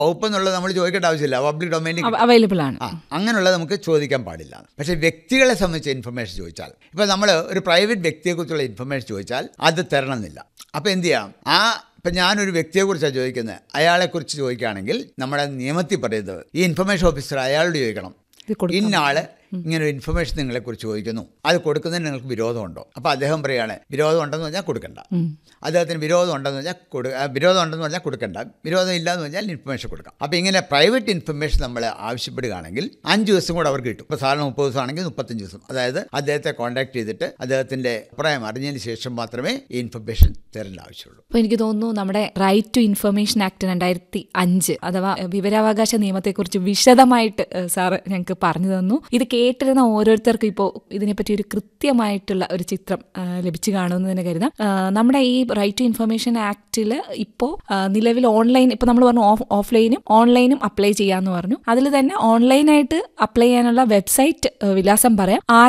വകുപ്പ് എന്നുള്ളത് നമ്മൾ ചോദിക്കേണ്ട ആവശ്യമില്ല, പബ്ലിക് ഡൊമൈനിൽ അവൈലബിൾ ആണ്. അങ്ങനെയുള്ളത് നമുക്ക് ചോദിക്കാൻ പാടില്ല. പക്ഷേ വ്യക്തികളെ സംബന്ധിച്ച ഇൻഫർമേഷൻ ചോദിച്ചാൽ, ഇപ്പോൾ നമ്മൾ ഒരു പ്രൈവറ്റ് വ്യക്തിയെക്കുറിച്ചുള്ള ഇൻഫർമേഷൻ ചോദിച്ചാൽ അത് തരണമെന്നില്ല. അപ്പോൾ എന്ത് ചെയ്യാം, ഇപ്പം ഞാനൊരു വ്യക്തിയെക്കുറിച്ചാണ് ചോദിക്കുന്നത്, അയാളെക്കുറിച്ച് ചോദിക്കുകയാണെങ്കിൽ നമ്മുടെ നിയമത്തിൽ പറയുന്നത് ഈ ഇൻഫർമേഷൻ ഓഫീസർ അയാളോട് ചോദിക്കണം, ഇന്നയാള് ഇങ്ങനെ ഒരു ഇൻഫർമേഷൻ നിങ്ങളെക്കുറിച്ച് ചോദിക്കുന്നു, അത് കൊടുക്കുന്നതിന് നിങ്ങൾക്ക് വിരോധമുണ്ടോ? അപ്പോൾ അദ്ദേഹം പറയുകയാണ് വിരോധം ഉണ്ടെന്ന് പറഞ്ഞാൽ കൊടുക്കണ്ട, അദ്ദേഹത്തിന് വിരോധം ഉണ്ടെന്ന് പറഞ്ഞാൽ കൊടുക്കണ്ട, വിരോധം ഇല്ലയെന്ന് പറഞ്ഞാൽ ഇൻഫർമേഷൻ കൊടുക്കാം. അപ്പോൾ ഇങ്ങനെ പ്രൈവറ്റ് ഇൻഫർമേഷൻ നമ്മൾ ആവശ്യപ്പെടുകയാണെങ്കിൽ 5 ദിവസം കൂടെ അവർക്ക് കിട്ടും. ഇപ്പോൾ സാധാരണ 30 ദിവസമാണെങ്കിൽ 35 ദിവസം, അതായത് അദ്ദേഹത്തെ കോൺടാക്ട് ചെയ്തിട്ട് അദ്ദേഹത്തിൻ്റെ അഭിപ്രായം അറിഞ്ഞതിന് ശേഷം മാത്രമേ ഈ ഇൻഫർമേഷൻ തരേണ്ട ആവശ്യമുള്ളൂ. അപ്പോൾ എനിക്ക് തോന്നുന്നു നമ്മുടെ റൈറ്റ് ടു ഇൻഫർമേഷൻ ആക്ട് 2005 അഥവാ വിവരാവകാശ നിയമത്തെക്കുറിച്ച് വിശദമായിട്ട് സാറ് ഞങ്ങൾക്ക് പറഞ്ഞു തന്നു. ഇത് കേട്ടിരുന്ന ഓരോരുത്തർക്കും ഇപ്പോൾ ഇതിനെപ്പറ്റി ഒരു കൃത്യമായിട്ടുള്ള ഒരു ചിത്രം ലഭിച്ചു കാണുമെന്ന് തന്നെ കരുതാം. നമ്മുടെ ഈ റൈറ്റ് ടു ഇൻഫർമേഷൻ ആക്ടിൽ ഇപ്പോൾ നിലവിൽ ഓൺലൈൻ, ഇപ്പോൾ നമ്മൾ പറഞ്ഞു ഓഫ്ലൈനും ഓൺലൈനും അപ്ലൈ ചെയ്യാമെന്ന് പറഞ്ഞു. അതിൽ തന്നെ ഓൺലൈനായിട്ട് അപ്ലൈ ചെയ്യാനുള്ള വെബ്സൈറ്റ് വിലാസം പറയാം,